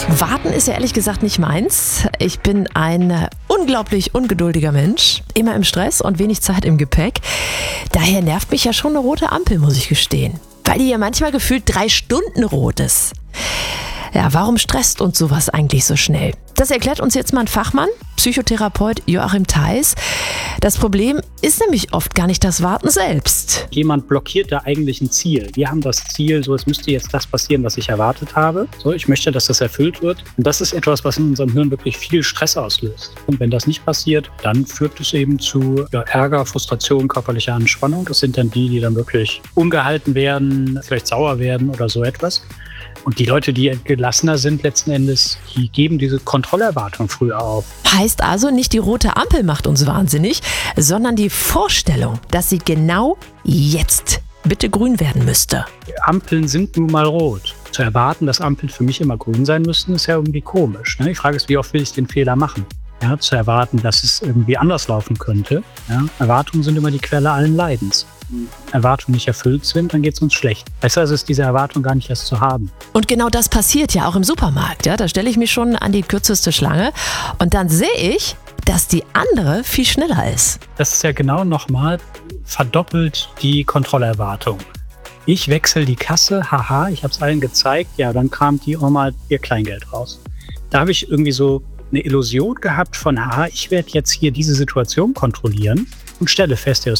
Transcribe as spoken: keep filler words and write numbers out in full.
Warten ist ja ehrlich gesagt nicht meins. Ich bin ein unglaublich ungeduldiger Mensch, immer im Stress und wenig Zeit im Gepäck. Daher nervt mich ja schon eine rote Ampel, muss ich gestehen. Weil die ja manchmal gefühlt drei Stunden rot ist. Ja, warum stresst uns sowas eigentlich so schnell? Das erklärt uns jetzt mal ein Fachmann, Psychotherapeut Joachim Theis. Das Problem ist nämlich oft gar nicht das Warten selbst. Jemand blockiert da eigentlich ein Ziel. Wir haben das Ziel, so es müsste jetzt das passieren, was ich erwartet habe. So, ich möchte, dass das erfüllt wird. Und das ist etwas, was in unserem Hirn wirklich viel Stress auslöst. Und wenn das nicht passiert, dann führt es eben zu ja, Ärger, Frustration, körperlicher Anspannung. Das sind dann die, die dann wirklich ungehalten werden, vielleicht sauer werden oder so etwas. Und die Leute, die gelassener sind letzten Endes, die geben diese Kontrollerwartung früher auf. Heißt also, nicht die rote Ampel macht uns wahnsinnig, sondern die Vorstellung, dass sie genau jetzt bitte grün werden müsste. Ampeln sind nun mal rot. Zu erwarten, dass Ampeln für mich immer grün sein müssten, ist ja irgendwie komisch. Ne? Die Frage ist, wie oft will ich den Fehler machen? Ja, zu erwarten, dass es irgendwie anders laufen könnte. Ja? Erwartungen sind immer die Quelle allen Leidens. Wenn Erwartungen nicht erfüllt sind, dann geht es uns schlecht. Besser ist es, diese Erwartung gar nicht erst zu haben. Und genau das passiert ja auch im Supermarkt. Ja? Da stelle ich mich schon an die kürzeste Schlange und dann sehe ich, dass die andere viel schneller ist. Das ist ja genau nochmal verdoppelt die Kontrollerwartung. Ich wechsle die Kasse, haha, ich habe es allen gezeigt, ja, dann kramt die Oma ihr Kleingeld raus. Da habe ich irgendwie so eine Illusion gehabt von, haha, ich werde jetzt hier diese Situation kontrollieren und stelle fest, ja,